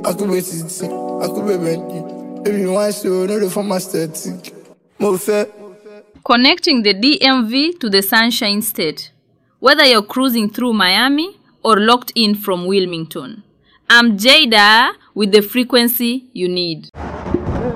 I could be city, I could be Bentley. If you want to, no the form aesthetic. More fair. Connecting the DMV to the Sunshine State, whether you're cruising through Miami or locked in from Wilmington. I'm Jada with the frequency you need.